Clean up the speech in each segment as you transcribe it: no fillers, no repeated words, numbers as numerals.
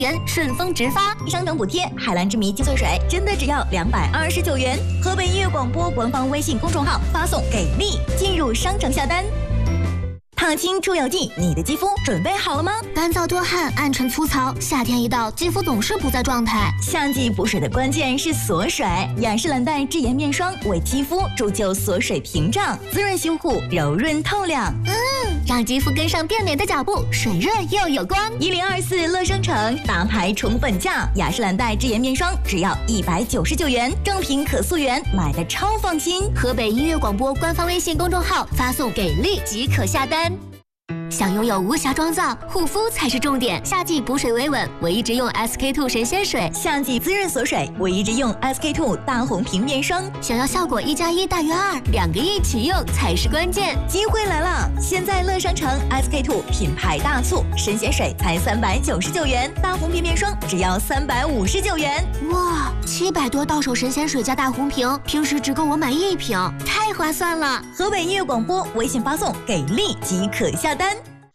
元，顺丰直发，商城补贴，海蓝之谜精粹水真的只要229元。河北音乐广播官方微信公众号发送“给力”进入商城下单。烫青出油剂，你的肌肤准备好了吗？ 干燥多汗、暗沉粗糙，夏天一到，肌肤总是不在状态。 夏季补水的关键是锁水，雅诗兰黛智颜面霜为肌肤铸就锁水屏障，滋润修护，柔润透亮。 让肌肤跟上变美的脚步，水润又有光。 1024乐商城大牌宠本价，雅诗兰黛智颜面霜只要199元，正品可溯源，买的超放心。 河北音乐广播官方微信公众号发送“给力”即可下单。想拥有无瑕妆造，护肤才是重点。夏季补水维稳，我一直用 SK-II 神仙水； 夏季滋润锁水，我一直用 SK-II 大红瓶面霜。 想要效果1+1大于2，2个一起用才是关键。 机会来了！现在乐商城 SK-II 品牌大促，神仙水才399元，大红瓶面霜只要359元。 哇，700多到手神仙水加大红瓶，平时只够我买1瓶，太划算了！ 河北音乐广播微信发送“给力”即可下单。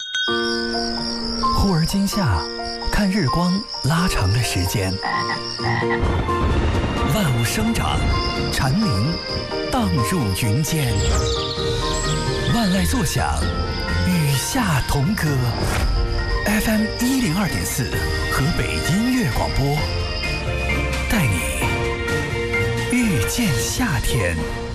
忽而今夏，看日光拉长的时间，万物生长，蝉鸣荡入云间，万籁作响，与夏同歌。FM 102.4，河北音乐广播，带你遇见夏天。